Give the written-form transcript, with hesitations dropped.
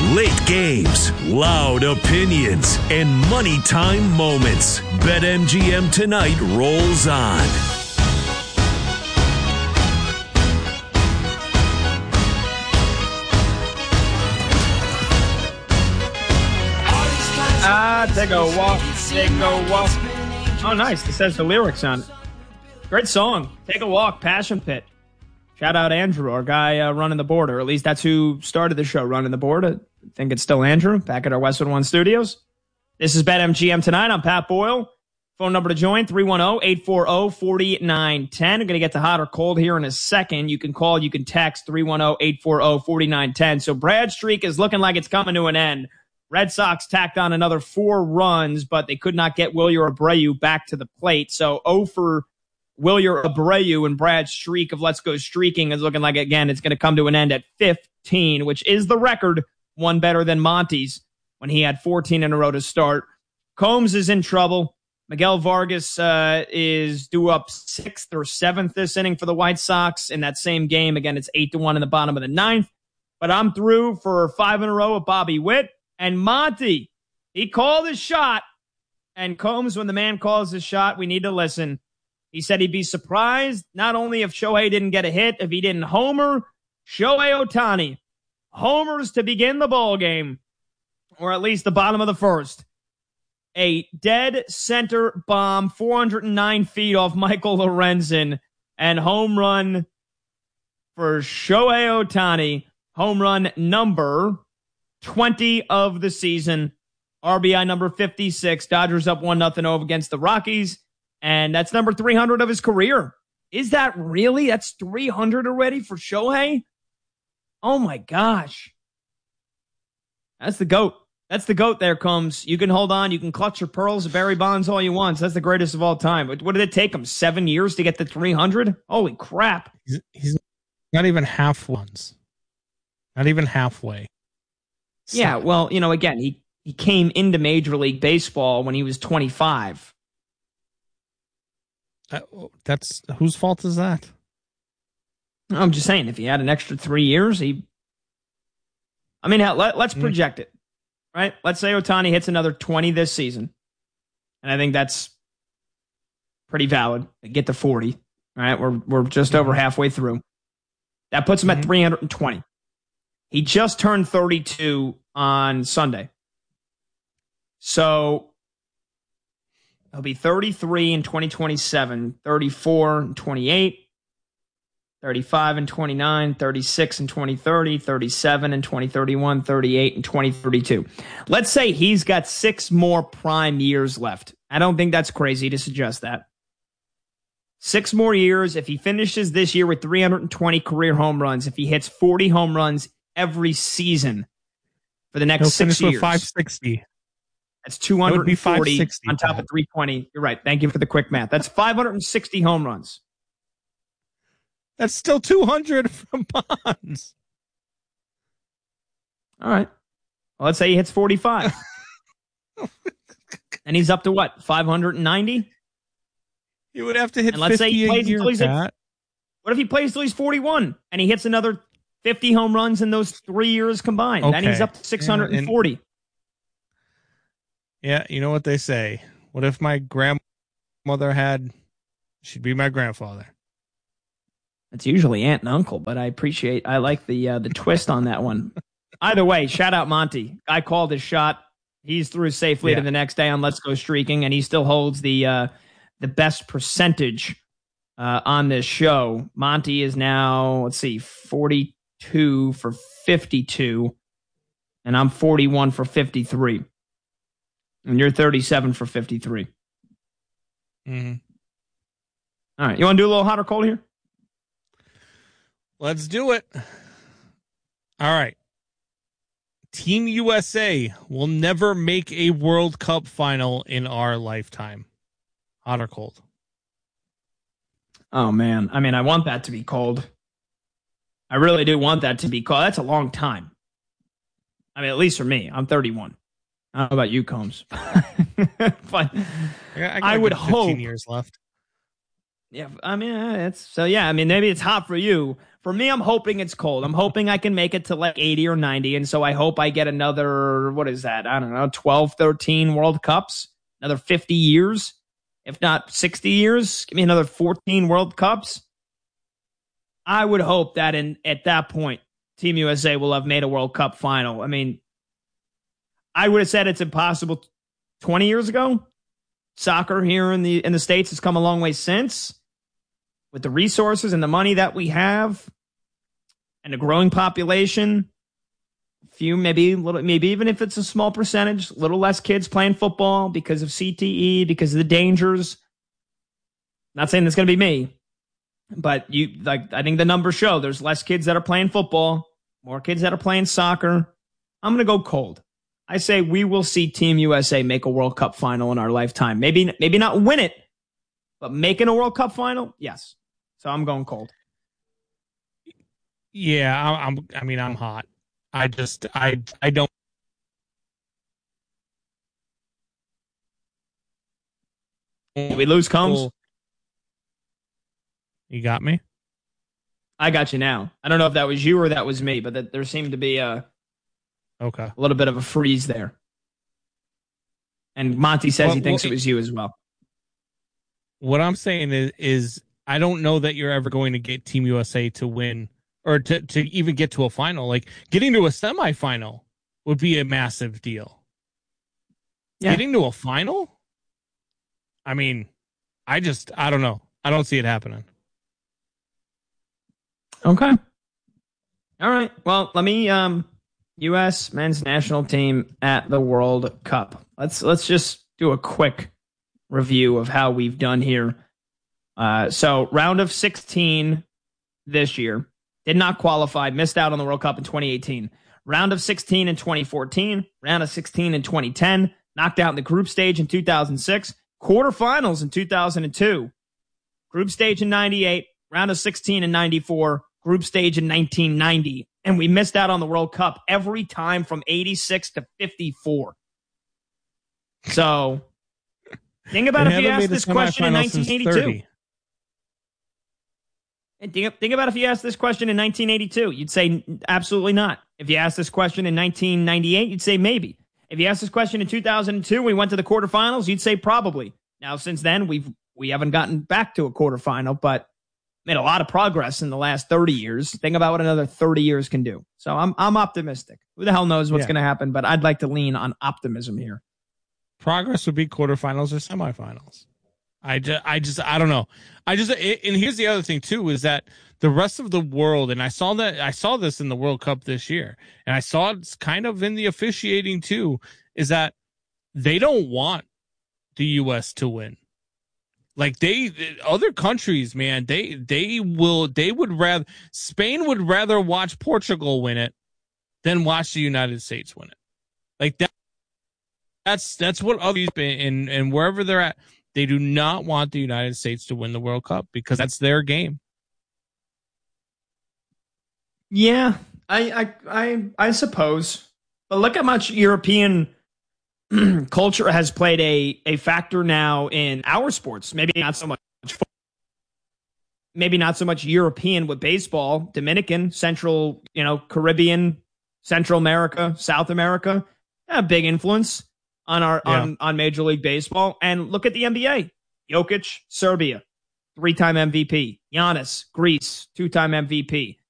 Late games, loud opinions, and money time moments. BetMGM Tonight rolls on. Take a walk, take a walk. Oh, nice. It says the lyrics on it. Great song. Take a walk, Passion Pit. Shout out Andrew, our guy running the board, or at least that's who started the show running the board. I think it's still Andrew, back at our Westwood One studios. This is BetMGM Tonight. I'm Pat Boyle. Phone number to join, 310-840-4910. I'm going to get to hot or cold here in a second. You can call, you can text, 310-840-4910. So Brad's streak is looking like it's coming to an end. Red Sox tacked on another 4 runs, but they could not get Wilyer Abreu back to the plate. So 0 for Wilyer Abreu, and Brad's streak of Let's Go Streaking is looking like, again, it's going to come to an end at 15, which is the record, one better than Monty's when he had 14 in a row to start. Combs is in trouble. Miguel Vargas is due up 6th or 7th this inning for the White Sox in that same game. Again, it's 8-1 in the bottom of the 9th. But I'm through for 5 in a row with Bobby Witt. And Monty, he called his shot. And Combs, when the man calls his shot, we need to listen. He said he'd be surprised not only if Shohei didn't get a hit, if he didn't homer. Shohei Ohtani homers to begin the ball game, or at least the bottom of the first. A dead center bomb, 409 feet off Michael Lorenzen, and home run for Shohei Ohtani. Home run number 20 of the season. RBI number 56. Dodgers up 1-0 over against the Rockies. And that's number 300 of his career. Is that really? That's 300 already for Shohei? Oh my gosh. That's the GOAT. That's the GOAT there, Combs. You can hold on. You can clutch your pearls of Barry Bonds all you want. So that's the greatest of all time. But what did it take him? 7 years to get to 300? Holy crap. He's not even half ones. Not even halfway. Yeah, well, you know, again, he came into Major League Baseball when he was 25. That's whose fault is that? I'm just saying, if he had an extra 3 years, let's project it, right? Let's say Ohtani hits another 20 this season, and I think that's pretty valid. Get to 40, right? We're just over halfway through. That puts him at 320. He just turned 32 on Sunday. So he'll be 33 in 2027, 34 in 28, 35 in 29, 36 in 2030, 37 in 2031, 38 in 2032. Let's say he's got 6 more prime years left. I don't think that's crazy to suggest that. 6 more years. If he finishes this year with 320 career home runs, if he hits 40 home runs every season for the next 6 years. With 560. That's 240 that on top of 320. You're right. Thank you for the quick math. That's 560 home runs. That's still 200 from Bonds. All right. Well, let's say he hits 45. And he's up to what? 590? You would have to hit and let's 50 say he plays a year, until he's Pat. What if he plays till he's 41 and he hits another 50 home runs in those 3 years combined? Okay. Then he's up to 640. Yeah, you know what they say. What if my grandmother she'd be my grandfather. It's usually aunt and uncle, but I like the twist on that one. Either way, shout out Monty. I called his shot. He's through safely to the next day on Let's Go Streaking, and he still holds the best percentage on this show. Monty is now, 42 for 52, and I'm 41 for 53. And you're 37 for 53. Mm-hmm. All right. You want to do a little hot or cold here? Let's do it. All right. Team USA will never make a World Cup final in our lifetime. Hot or cold? Oh, man. I mean, I want that to be cold. I really do want that to be cold. That's a long time. I mean, at least for me. I'm 31. I don't know about you, Combs. But I would hope 15 years left. Yeah, I mean, maybe it's hot for you. For me, I'm hoping it's cold. I'm hoping I can make it to like 80 or 90. And so I hope I get another, what is that? I don't know, 12, 13 World Cups, another 50 years, if not 60 years. Give me another 14 World Cups. I would hope that at that point, Team USA will have made a World Cup final. I mean, I would have said it's impossible 20 years ago. Soccer here in the States has come a long way since. With the resources and the money that we have and a growing population, maybe even if it's a small percentage, a little less kids playing football because of CTE, because of the dangers. Not saying that's going to be me, but I think the numbers show there's less kids that are playing football, more kids that are playing soccer. I'm going to go cold. I say we will see Team USA make a World Cup final in our lifetime. Maybe not win it, but making a World Cup final, yes. So I'm going cold. Yeah, I'm hot. I don't. Did we lose Combs? You got me? I got you now. I don't know if that was you or that was me, but there seemed to be a little bit of a freeze there. And Monty says he thinks it was you as well. What I'm saying is I don't know that you're ever going to get Team USA to win or to even get to a final. Like getting to a semifinal would be a massive deal. Yeah. Getting to a final? I mean, I don't know. I don't see it happening. Okay. All right. Well, let me U.S. men's national team at the World Cup. Let's just do a quick review of how we've done here. So round of 16 this year, did not qualify, missed out on the World Cup in 2018. Round of 16 in 2014, round of 16 in 2010, knocked out in the group stage in 2006, quarterfinals in 2002, group stage in 98, round of 16 in 94, group stage in 1990. And we missed out on the World Cup every time from 86 to 54. So think about if you asked this question in 1982. And think about if you asked this question in 1982. You'd say absolutely not. If you asked this question in 1998, you'd say maybe. If you asked this question in 2002, we went to the quarterfinals, you'd say probably. Now, since then, we haven't gotten back to a quarterfinal, but made a lot of progress in the last 30 years. Think about what another 30 years can do. So I'm optimistic. Who the hell knows what's going to happen, but I'd like to lean on optimism here. Progress would be quarterfinals or semifinals. I don't know. And here's the other thing too, is that the rest of the world, and I saw this in the World Cup this year, and I saw it's kind of in the officiating too, is that they don't want the U.S. to win. Like other countries, man, Spain would rather watch Portugal win it than watch the United States win it. Like that's what others and wherever they're at, they do not want the United States to win the World Cup because that's their game. Yeah, I suppose. But look how much European culture has played a factor now in our sports. Maybe not so much European with baseball, Dominican, Central, Caribbean, Central America, South America, a big influence on on Major League Baseball. And look at the NBA. Jokic, Serbia, 3-time MVP. Giannis, Greece, 2-time MVP.